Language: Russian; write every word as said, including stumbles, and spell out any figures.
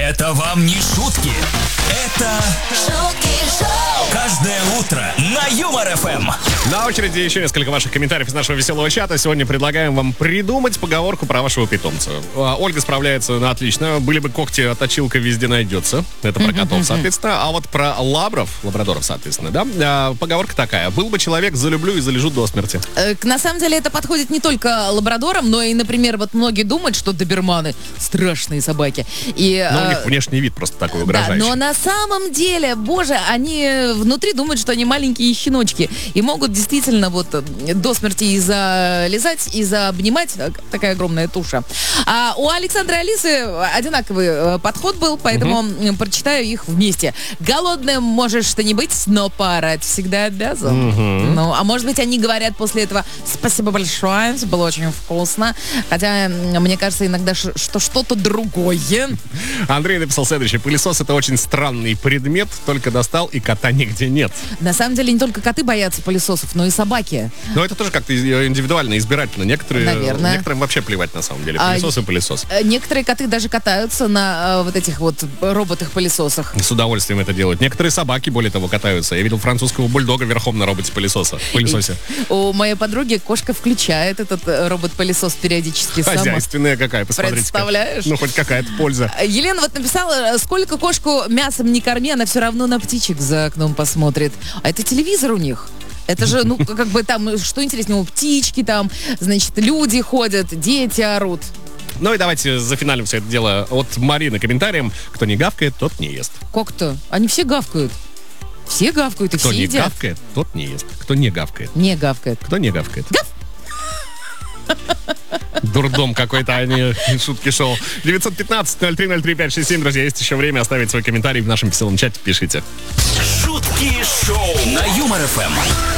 Это вам не шутки. Это шутки шоу. Каждое утро на Юмор эф эм. На очереди еще несколько ваших комментариев из нашего веселого чата. Сегодня предлагаем вам придумать поговорку про вашего питомца. Ольга справляется на отлично. Были бы когти, а точилка везде найдется. Это про котов, соответственно. А вот про лабров, лабрадоров, соответственно, да, поговорка такая. Был бы человек, залюблю и залежу до смерти. На самом деле это подходит не только лабрадорам, но и, например, вот многие думают, что доберманы страшные собаки. И, но у них внешний вид просто такой угрожающий. Да, но на самом деле, боже, они внутри думают, что они маленькие щеночки. И могут действительно вот до смерти и залезать, и заобнимать. Такая огромная туша. А у Александра и Алисы одинаковый подход был, поэтому угу. прочитаю их вместе. Голодным можешь ты не быть, но поорать всегда обязан. Угу. Ну, а может быть, они говорят после этого спасибо большое, было очень вкусно. Хотя, мне кажется, иногда, что что-то другое. Андрей написал следующее. Пылесос — это очень странный предмет, только достал, и кота нигде нет. На самом деле, не только коты боятся пылесосов, но и собаки. Но это тоже как-то индивидуально, избирательно. Некоторые, Наверное. Некоторым вообще плевать, на самом деле. Пылесос а, и пылесос. Некоторые коты даже катаются на а, вот этих вот роботах-пылесосах. С удовольствием это делают. Некоторые собаки, более того, катаются. Я видел французского бульдога верхом на роботе-пылесоса. Пылесосе. У моей подруги кошка включает этот робот-пылесос периодически сама. Хозяйственная какая, посмотрите. Представляешь? Ну, хоть какая-то польза. Елена вот написала, сколько кошку мясом не корми, она все равно на птичек за окном посмотрит. А это телевизор у них. Это же, ну, как бы там, что интересного, птички там, значит, люди ходят, дети орут. Ну и давайте зафиналим все это дело от Марины комментарием. Кто не гавкает, тот не ест. Как-то? Они все гавкают. Все гавкают и Кто все едят. Кто не гавкает, тот не ест. Кто не гавкает. Не гавкает. Кто не гавкает. Гав! Дурдом какой-то, а не шутки шоу. девятьсот пятнадцать ноль три ноль три пять шесть семь, друзья, есть еще время оставить свой комментарий в нашем веселом чате, пишите. Шутки шоу на Юмор эф эм.